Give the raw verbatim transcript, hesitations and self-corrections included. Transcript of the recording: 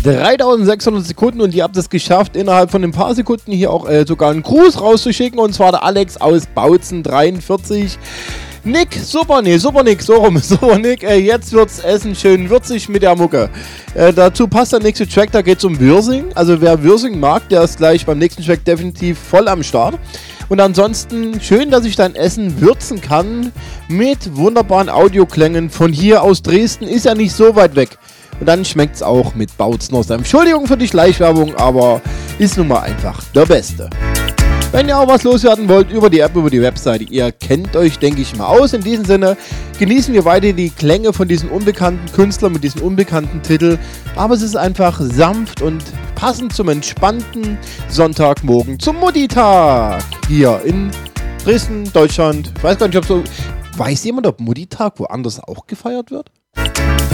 dreitausendsechshundert Sekunden und ihr habt es geschafft, innerhalb von ein paar Sekunden hier auch äh, sogar einen Gruß rauszuschicken, und zwar der Alex aus Bautzen dreiundvierzig. Nick, super, nee, super Nick, so rum, super Nick, äh, jetzt wird's Essen schön würzig mit der Mucke. Äh, dazu passt der nächste Track, da geht's um Würsing. Also wer Würsing mag, der ist gleich beim nächsten Track definitiv voll am Start. Und ansonsten schön, dass ich dein Essen würzen kann mit wunderbaren Audioklängen von hier aus Dresden, ist ja nicht so weit weg. Und dann schmeckt's auch mit Bautzen aus. Entschuldigung für die Schleichwerbung, aber ist nun mal einfach der Beste. Wenn ihr auch was loswerden wollt über die App, über die Webseite, ihr kennt euch, denke ich mal, aus. In diesem Sinne genießen wir weiter die Klänge von diesen unbekannten Künstlern mit diesem unbekannten Titel. Aber es ist einfach sanft und passend zum entspannten Sonntagmorgen zum Mutti-Tag. Hier in Dresden, Deutschland. Ich weiß gar nicht, ob so... Weiß jemand, ob Mutti-Tag woanders auch gefeiert wird?